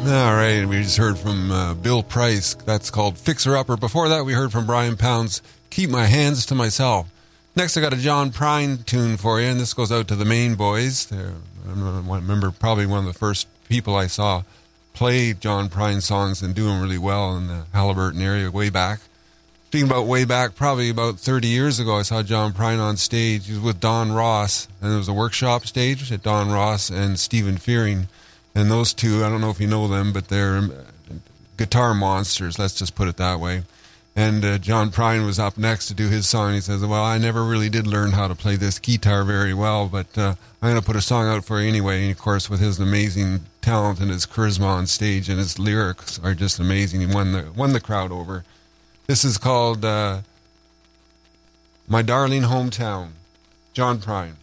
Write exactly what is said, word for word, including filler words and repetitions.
All right, we just heard from uh, Bill Price. That's called Fixer Upper. Before that, we heard from Brian Pound's Keep My Hands to Myself. Next, I got a John Prine tune for you, and this goes out to the Maine boys. They're, I remember probably one of the first people I saw play John Prine songs and do them really well in the Haliburton area way back. Speaking about way back, probably about thirty years ago, I saw John Prine on stage. He was with Don Ross, and it was a workshop stage at Don Ross and Stephen Fearing. And those two, I don't know if you know them, but they're guitar monsters, let's just put it that way. And uh, John Prine was up next to do his song. He says, well, I never really did learn how to play this guitar very well, but uh, I'm going to put a song out for you anyway. And, of course, with his amazing talent and his charisma on stage and his lyrics are just amazing. He won the, won the crowd over. This is called uh, My Darling Hometown, John Prine.